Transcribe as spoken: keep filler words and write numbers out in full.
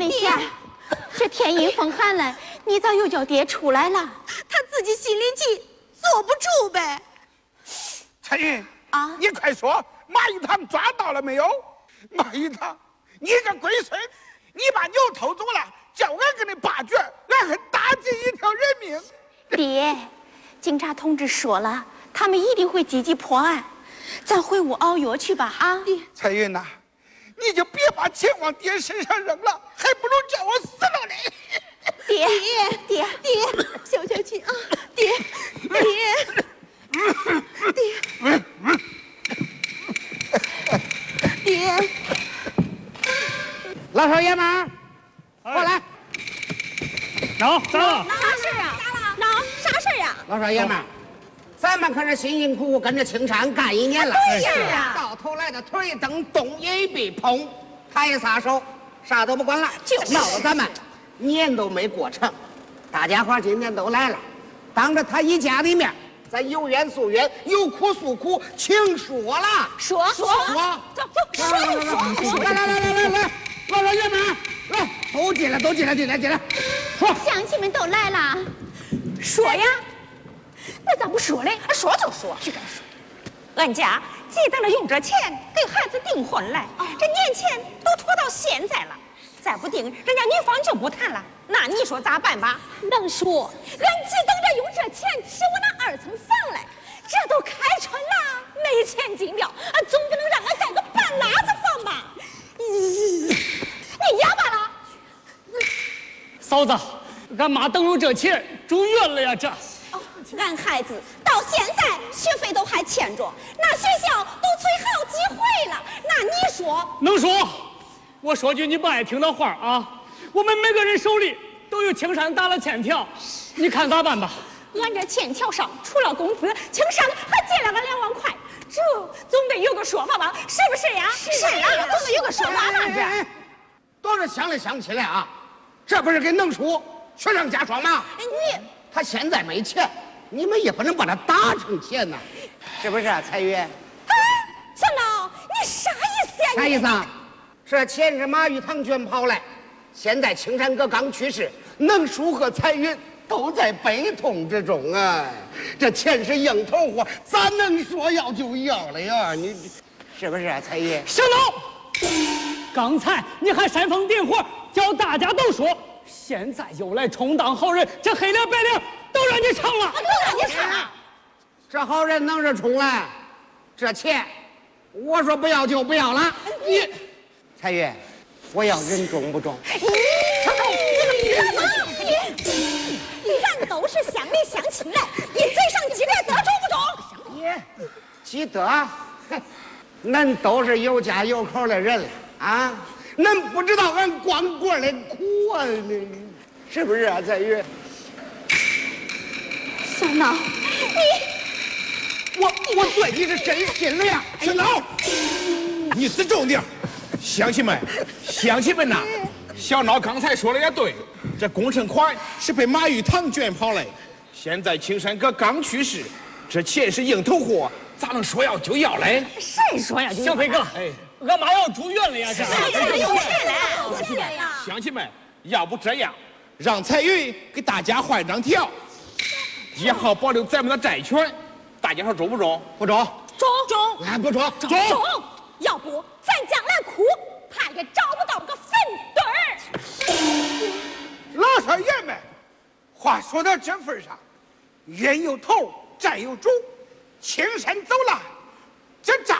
没想这天阴风寒了，你咋又叫爹出来了？ 他自己心里急，坐不住呗。 彩云啊， 你快说，马玉堂抓到了没有？马玉堂，你个龟孙，你把牛偷走了，叫俺给你拔卷，俺还搭进一条人命。 爹，警察同志说了，他们一定会积极破案，咱回屋熬药去吧。啊， 彩云呐，你就别把钱往爹身上扔了，还不如叫我死了嘞。 爹， 爹爹， 爹，消消气啊，爹，爹，爹，爹， 老少爷们儿，过来。 喏，咋了？ 啥事儿啊？咋了？喏，啥事儿呀？ 老少爷们儿，咱们可是辛辛苦苦跟着青山干一年了， 是啊， 到头来的腿一蹬，动也一臂，砰，他一撒手，啥都不管了，就闹得咱们年都没过成。大家伙今天都来了，当着他一家的面，咱有冤诉冤，有苦诉苦，请说了。 说说说， 走走，说说说， 来来来来来来，老少爷们儿，来，都进来，都进来，进来，进来，说。 乡亲们都来了， 说呀，那咋不说嘞？说就说，去跟说。俺家急等着用这钱给孩子订婚来，这年前都拖到现在了，再不定，人家女方就不谈了。那你说咋办吧？ 能说，俺急等着用这钱起我那二层房来，这都开春了，没钱进了，俺总不能让俺盖个半拉子房吧？你哑巴了？ 嫂子，俺妈等着这钱住院了呀，这。 哦，俺孩子到现在学费都还欠着，那学校都催好几回了，那你说？ 能说？我说句你不爱听的话啊，我们每个人手里都有青山打了欠条，你看咋办吧？ 俺这欠条上除了工资，青山还借了俺两万块，这总得有个说法吧？是不是呀？ 是啊，总得有个说法吧？这都是想来想去来啊，这不是给弄出雪上加霜吗？ 你他现在没钱，你们也不能把他打成钱呐，是不是啊，彩云？ 啊，小老，你啥意思呀？ 啥意思啊？这钱是马玉堂卷跑来，现在青山哥刚去世，能叔和彩云都在悲痛之中啊。这钱是硬头货，咋能说要就要了呀？你是不是啊，彩云？ 小脑，刚才你还煽风点火，叫大家都说，现在又来充当好人，这黑脸白脸都让你尝了， 都让你尝了。 这好人能是充来？这钱，我说不要就不要了。你，彩云，我要人中不中？ 咱都是乡里乡亲来，你嘴上积德德中不中？ 耶，积德，嘿，恁都是有家有口的人啊，恁不知道俺光棍的苦啊，你是不是啊，彩云？ 小脑，你我我对你是真心了呀， 小老，你死重点。乡亲们，乡亲们呐，小孬刚才说的也对，这工程款是被马玉堂卷跑来，现在青山哥刚去世，这钱是硬头货，咋能说要就要嘞？ 谁说呀？ 小飞哥，哎，俺妈要住院了呀，这。 有钱了， 这样呀？ 乡亲们，要不这样，让彩云给大家换张条，也好保留咱们的债权，大家说中不中？ 不中， 中中俺不中， 中，要不咱将来哭，怕也找不到个坟堆儿。 老少爷们，话说到这份上，冤有头，债有主，青山走了，这账